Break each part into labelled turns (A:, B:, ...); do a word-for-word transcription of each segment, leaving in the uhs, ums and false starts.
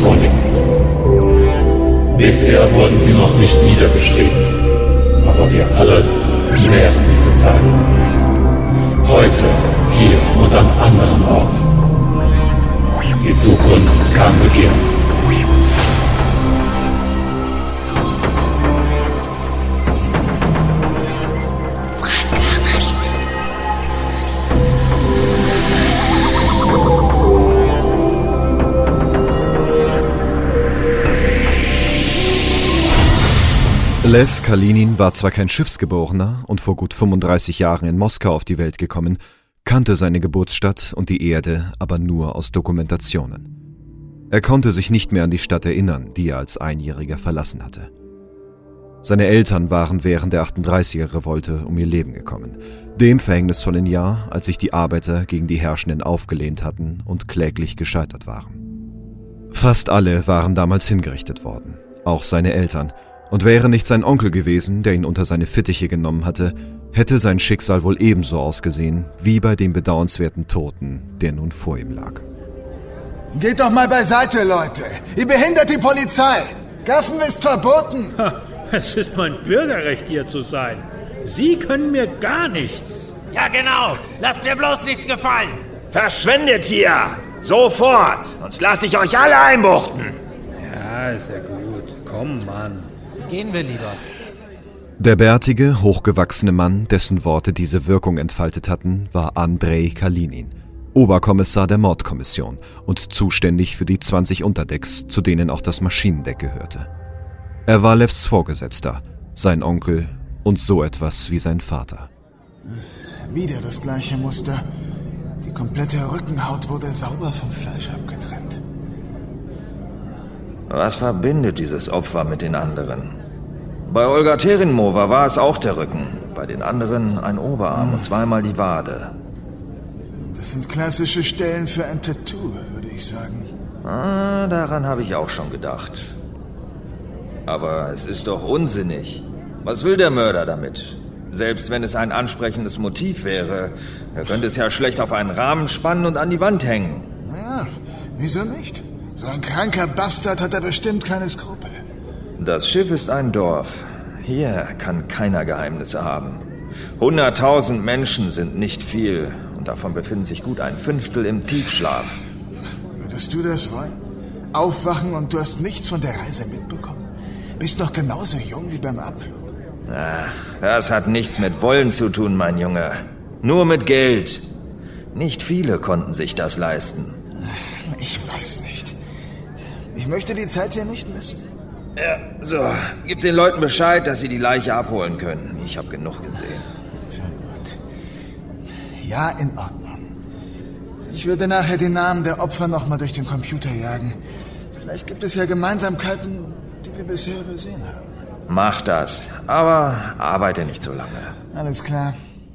A: Chroniken. Bisher wurden sie noch nicht niedergeschrieben, aber wir alle nähren diese Zeiten. Heute, hier und an anderen Orten. Die Zukunft kann beginnen.
B: Lew Kalinin war zwar kein Schiffsgeborener und vor gut fünfunddreißig Jahren in Moskau auf die Welt gekommen, kannte seine Geburtsstadt und die Erde aber nur aus Dokumentationen. Er konnte sich nicht mehr an die Stadt erinnern, die er als Einjähriger verlassen hatte. Seine Eltern waren während der achtunddreißiger-Revolte um ihr Leben gekommen, dem verhängnisvollen Jahr, als sich die Arbeiter gegen die Herrschenden aufgelehnt hatten und kläglich gescheitert waren. Fast alle waren damals hingerichtet worden, auch seine Eltern. Und wäre nicht sein Onkel gewesen, der ihn unter seine Fittiche genommen hatte, hätte sein Schicksal wohl ebenso ausgesehen wie bei dem bedauernswerten Toten, der nun vor ihm lag.
C: Geht doch mal beiseite, Leute! Ihr behindert die Polizei! Gaffen ist verboten!
D: Ha, es ist mein Bürgerrecht, hier zu sein. Sie können mir gar nichts.
E: Ja, genau! Lasst mir bloß nichts gefallen!
F: Verschwindet hier! Sofort! Sonst lasse ich euch alle einbuchten!
D: Ja, ist ja gut. Komm, Mann.
E: Gehen wir lieber.
B: Der bärtige, hochgewachsene Mann, dessen Worte diese Wirkung entfaltet hatten, war Andrei Kalinin, Oberkommissar der Mordkommission und zuständig für die zwanzig Unterdecks, zu denen auch das Maschinendeck gehörte. Er war Lew's Vorgesetzter, sein Onkel und so etwas wie sein Vater.
C: Wieder das gleiche Muster. Die komplette Rückenhaut wurde sauber vom Fleisch abgetrennt.
F: Was verbindet dieses Opfer mit den anderen? Bei Olga Terenmova war es auch der Rücken, bei den anderen ein Oberarm hm. und zweimal die Wade.
C: Das sind klassische Stellen für ein Tattoo, würde ich sagen.
F: Ah, daran habe ich auch schon gedacht. Aber es ist doch unsinnig. Was will der Mörder damit? Selbst wenn es ein ansprechendes Motiv wäre, er könnte es ja schlecht auf einen Rahmen spannen und an die Wand hängen.
C: Naja, wieso nicht? So ein kranker Bastard hat er bestimmt keine Skrupel.
F: Das Schiff ist ein Dorf. Hier kann keiner Geheimnisse haben. Hunderttausend Menschen sind nicht viel und davon befinden sich gut ein Fünftel im Tiefschlaf.
C: Würdest du das wollen? Aufwachen und du hast nichts von der Reise mitbekommen? Bist noch genauso jung wie beim Abflug.
F: Ach, das hat nichts mit Wollen zu tun, mein Junge. Nur mit Geld. Nicht viele konnten sich das leisten.
C: Ich weiß nicht. Ich möchte die Zeit hier nicht missen.
F: Ja, so. Gib den Leuten Bescheid, dass sie die Leiche abholen können. Ich habe genug gesehen.
C: Sehr gut. Ja, in Ordnung. Ich würde nachher den Namen der Opfer nochmal durch den Computer jagen. Vielleicht gibt es ja Gemeinsamkeiten, die wir bisher übersehen haben.
F: Mach das, aber arbeite nicht so lange.
C: Alles klar.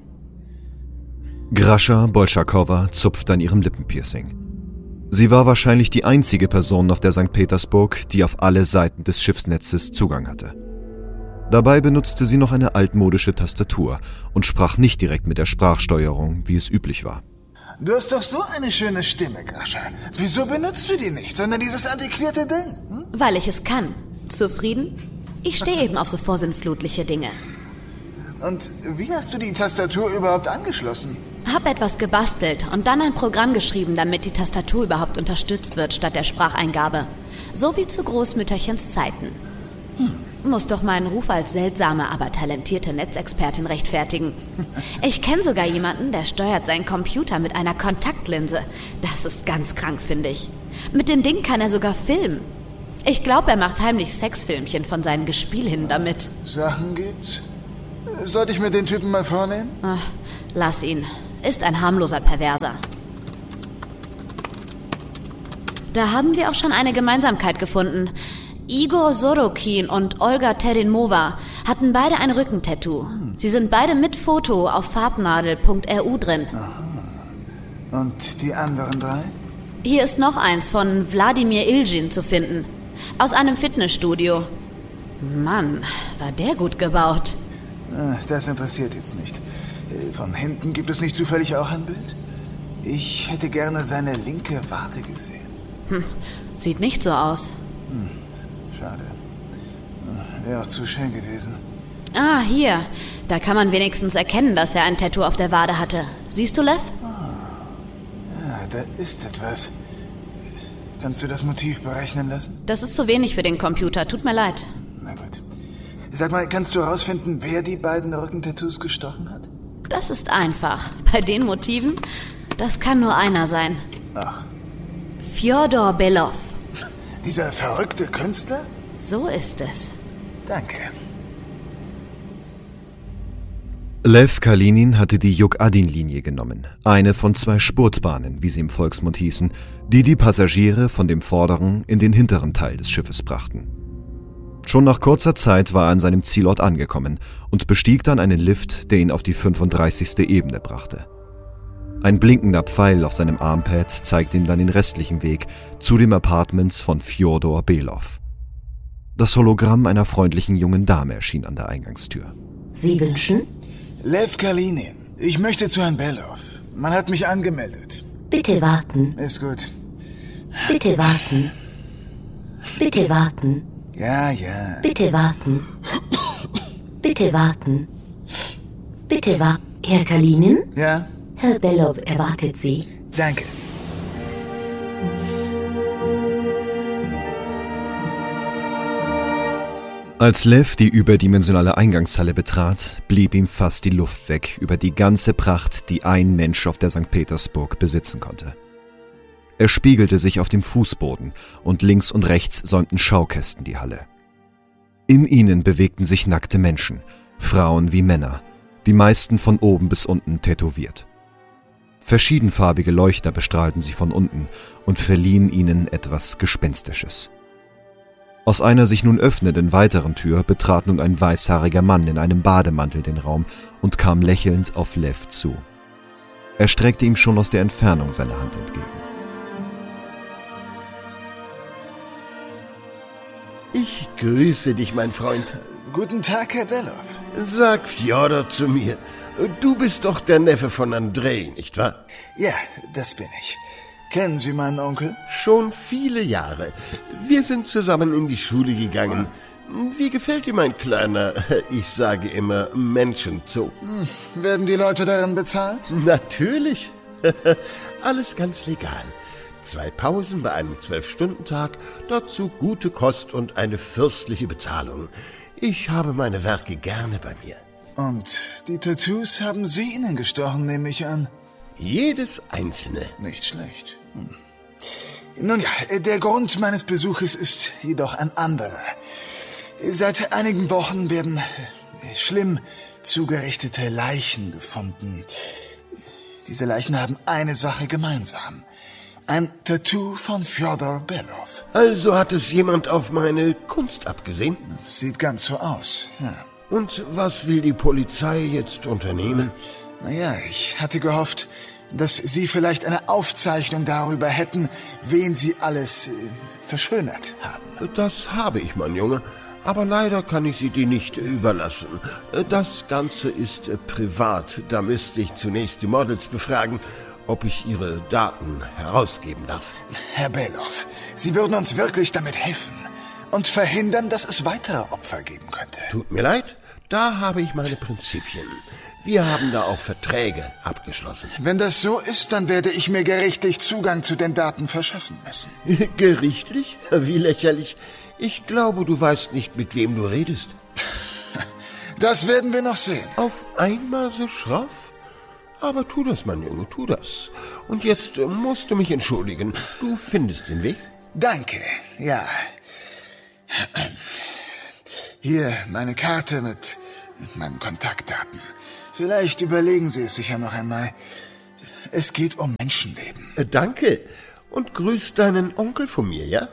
B: Grascha Bolschakowa zupft an ihrem Lippenpiercing. Sie war wahrscheinlich die einzige Person auf der Sankt Petersburg, die auf alle Seiten des Schiffsnetzes Zugang hatte. Dabei benutzte sie noch eine altmodische Tastatur und sprach nicht direkt mit der Sprachsteuerung, wie es üblich war.
C: Du hast doch so eine schöne Stimme, Grascha. Wieso benutzt du die nicht, sondern dieses antiquierte Ding? Hm?
G: Weil ich es kann. Zufrieden? Ich stehe eben auf so vorsinnflutliche Dinge.
C: Und wie hast du die Tastatur überhaupt angeschlossen?
G: Hab etwas gebastelt und dann ein Programm geschrieben, damit die Tastatur überhaupt unterstützt wird statt der Spracheingabe. So wie zu Großmütterchens Zeiten. Hm. Muss doch meinen Ruf als seltsame, aber talentierte Netzexpertin rechtfertigen. Ich kenne sogar jemanden, der steuert seinen Computer mit einer Kontaktlinse. Das ist ganz krank, finde ich. Mit dem Ding kann er sogar filmen. Ich glaube, er macht heimlich Sexfilmchen von seinen Gespielinnen damit.
C: Sachen gibt's. Sollte ich mir den Typen mal vornehmen?
G: Ach, lass ihn. Ist ein harmloser Perverser. Da haben wir auch schon eine Gemeinsamkeit gefunden. Igor Sorokin und Olga Terenmova hatten beide ein Rückentattoo. Sie sind beide mit Foto auf farbnadel punkt r u drin.
C: Aha. Und die anderen drei?
G: Hier ist noch eins von Wladimir Iljin zu finden. Aus einem Fitnessstudio. Mann, war der gut gebaut.
C: Das interessiert jetzt nicht. Von hinten gibt es nicht zufällig auch ein Bild? Ich hätte gerne seine linke Wade gesehen.
G: Hm, sieht nicht so aus.
C: Hm, schade. Wäre auch zu schön gewesen.
G: Ah, hier. Da kann man wenigstens erkennen, dass er ein Tattoo auf der Wade hatte. Siehst du, Lev?
C: Ah. Ja, da ist etwas. Kannst du das Motiv berechnen lassen?
G: Das ist zu wenig für den Computer. Tut mir leid.
C: Na gut. Sag mal, kannst du herausfinden, wer die beiden Rückentattoos gestochen hat?
G: Das ist einfach. Bei den Motiven, das kann nur einer sein.
C: Ach.
G: Fjodor Belov.
C: Dieser verrückte Künstler?
G: So ist es.
C: Danke.
B: Lev Kalinin hatte die Juk-Adin-Linie genommen, eine von zwei Spurtbahnen, wie sie im Volksmund hießen, die die Passagiere von dem vorderen in den hinteren Teil des Schiffes brachten. Schon nach kurzer Zeit war er an seinem Zielort angekommen und bestieg dann einen Lift, der ihn auf die fünfunddreißigste Ebene brachte. Ein blinkender Pfeil auf seinem Armpad zeigte ihm dann den restlichen Weg zu dem Apartment von Fjodor Belov. Das Hologramm einer freundlichen jungen Dame erschien an der Eingangstür.
H: Sie wünschen?
C: Lev Kalinin. Ich möchte zu Herrn Belov. Man hat mich angemeldet.
H: Bitte warten.
C: Ist gut.
H: Bitte warten. Bitte warten.
C: Ja, ja.
H: Bitte warten. Bitte warten. Bitte warten. Herr Kalinin?
C: Ja?
H: Herr Belov erwartet Sie.
C: Danke.
B: Als Lev die überdimensionale Eingangshalle betrat, blieb ihm fast die Luft weg über die ganze Pracht, die ein Mensch auf der Sankt Petersburg besitzen konnte. Er spiegelte sich auf dem Fußboden und links und rechts säumten Schaukästen die Halle. In ihnen bewegten sich nackte Menschen, Frauen wie Männer, die meisten von oben bis unten tätowiert. Verschiedenfarbige Leuchter bestrahlten sie von unten und verliehen ihnen etwas Gespenstisches. Aus einer sich nun öffnenden weiteren Tür betrat nun ein weißhaariger Mann in einem Bademantel den Raum und kam lächelnd auf Lev zu. Er streckte ihm schon aus der Entfernung seine Hand entgegen.
I: Ich grüße dich, mein Freund.
C: Guten Tag, Herr Belov.
I: Sag Fjodor zu mir. Du bist doch der Neffe von Andrei, nicht wahr?
C: Ja, das bin ich. Kennen Sie meinen Onkel?
I: Schon viele Jahre. Wir sind zusammen in die Schule gegangen. Wie gefällt dir mein kleiner, ich sage immer, Menschenzoo?
C: Hm, werden die Leute darin bezahlt?
I: Natürlich. Alles ganz legal. Zwei Pausen bei einem Zwölf-Stunden-Tag, dazu gute Kost und eine fürstliche Bezahlung. Ich habe meine Werke gerne bei mir.
C: Und die Tattoos haben Sie ihnen gestochen, nehme ich an?
I: Jedes einzelne.
C: Nicht schlecht. Hm. Nun ja, der Grund meines Besuches ist jedoch ein anderer. Seit einigen Wochen werden schlimm zugerichtete Leichen gefunden. Diese Leichen haben eine Sache gemeinsam. Ein Tattoo von Fjodor Belov.
I: Also hat es jemand auf meine Kunst abgesehen?
C: Sieht ganz so aus, ja.
I: Und was will die Polizei jetzt unternehmen?
C: Naja, ich hatte gehofft, dass Sie vielleicht eine Aufzeichnung darüber hätten, wen Sie alles äh, verschönert haben.
I: Das habe ich, mein Junge. Aber leider kann ich sie dir nicht überlassen. Das Ganze ist privat. Da müsste ich zunächst die Models befragen, ob ich ihre Daten herausgeben darf.
C: Herr Belov, Sie würden uns wirklich damit helfen und verhindern, dass es weitere Opfer geben könnte.
I: Tut mir leid, da habe ich meine Prinzipien. Wir haben da auch Verträge abgeschlossen.
C: Wenn das so ist, dann werde ich mir gerichtlich Zugang zu den Daten verschaffen müssen.
I: Gerichtlich? Wie lächerlich. Ich glaube, du weißt nicht, mit wem du redest.
C: Das werden wir noch sehen.
I: Auf einmal so schroff? Aber tu das, mein Junge, tu das. Und jetzt musst du mich entschuldigen. Du findest den Weg?
C: Danke, ja. Hier meine Karte mit meinen Kontaktdaten. Vielleicht überlegen Sie es sich ja noch einmal. Es geht um Menschenleben.
I: Danke. Und grüß deinen Onkel von mir, ja?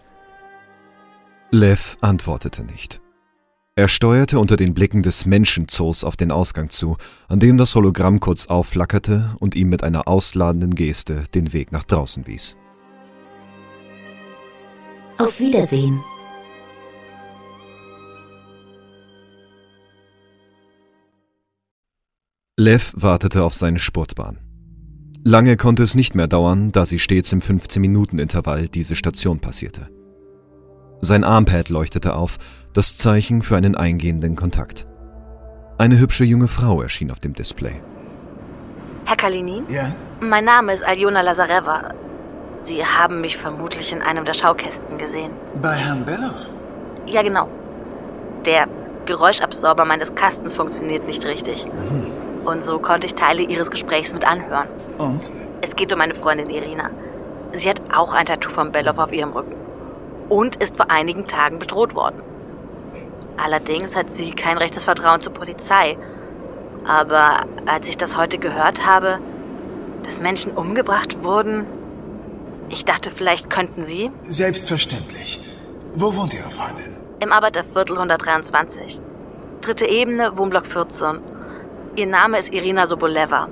B: Lev antwortete nicht. Er steuerte unter den Blicken des Menschenzoos auf den Ausgang zu, an dem das Hologramm kurz aufflackerte und ihm mit einer ausladenden Geste den Weg nach draußen wies.
H: Auf Wiedersehen.
B: Lev wartete auf seine Spurtbahn. Lange konnte es nicht mehr dauern, da sie stets im fünfzehn-Minuten-Intervall diese Station passierte. Sein Armpad leuchtete auf, das Zeichen für einen eingehenden Kontakt. Eine hübsche junge Frau erschien auf dem Display.
J: Herr Kalinin?
C: Ja?
J: Mein Name ist Aljona Lazareva. Sie haben mich vermutlich in einem der Schaukästen gesehen.
C: Bei Herrn Bellow?
J: Ja, genau. Der Geräuschabsorber meines Kastens funktioniert nicht richtig.
C: Mhm.
J: Und so konnte ich Teile Ihres Gesprächs mit anhören.
C: Und?
J: Es geht um meine Freundin Irina. Sie hat auch ein Tattoo von Bellow auf ihrem Rücken. Und ist vor einigen Tagen bedroht worden. Allerdings hat sie kein rechtes Vertrauen zur Polizei. Aber als ich das heute gehört habe, dass Menschen umgebracht wurden, ich dachte, vielleicht könnten Sie...
C: Selbstverständlich. Wo wohnt Ihre Freundin?
J: Im Arbeiterviertel hundertdreiundzwanzig. Dritte Ebene, Wohnblock vierzehn. Ihr Name ist Irina Soboleva.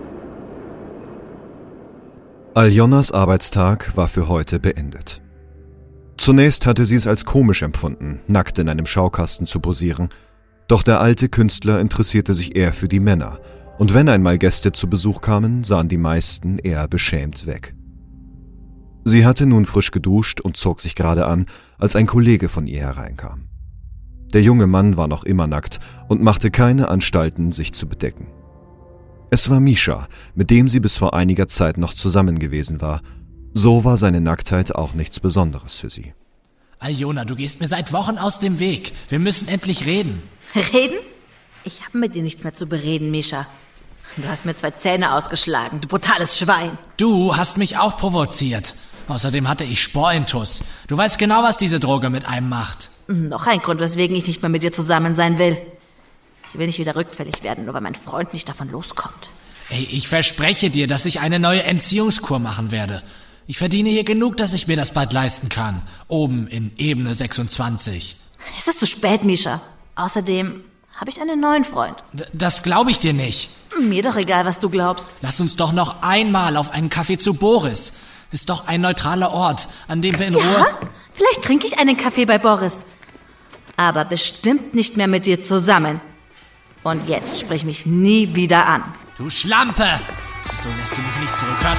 B: Aljonas Arbeitstag war für heute beendet. Zunächst hatte sie es als komisch empfunden, nackt in einem Schaukasten zu posieren. Doch der alte Künstler interessierte sich eher für die Männer. Und wenn einmal Gäste zu Besuch kamen, sahen die meisten eher beschämt weg. Sie hatte nun frisch geduscht und zog sich gerade an, als ein Kollege von ihr hereinkam. Der junge Mann war noch immer nackt und machte keine Anstalten, sich zu bedecken. Es war Misha, mit dem sie bis vor einiger Zeit noch zusammen gewesen war. So war seine Nacktheit auch nichts Besonderes für sie.
E: Aljona, du gehst mir seit Wochen aus dem Weg. Wir müssen endlich reden.
J: Reden? Ich habe mit dir nichts mehr zu bereden, Misha. Du hast mir zwei Zähne ausgeschlagen, du brutales Schwein.
E: Du hast mich auch provoziert. Außerdem hatte ich Sporintus. Du weißt genau, was diese Droge mit einem macht.
J: Noch ein Grund, weswegen ich nicht mehr mit dir zusammen sein will. Ich will nicht wieder rückfällig werden, nur weil mein Freund nicht davon loskommt.
E: Ey, ich verspreche dir, dass ich eine neue Entziehungskur machen werde. Ich verdiene hier genug, dass ich mir das bald leisten kann. Oben in Ebene sechsundzwanzig.
J: Es ist zu spät, Misha. Außerdem habe ich einen neuen Freund.
E: D- das glaube ich dir nicht.
J: Mir doch egal, was du glaubst.
E: Lass uns doch noch einmal auf einen Kaffee zu Boris. Ist doch ein neutraler Ort, an dem wir in
J: Ja,
E: Ruhe...
J: vielleicht trinke ich einen Kaffee bei Boris. Aber bestimmt nicht mehr mit dir zusammen. Und jetzt sprich mich nie wieder an.
E: Du Schlampe! Wieso lässt du mich nicht zurück?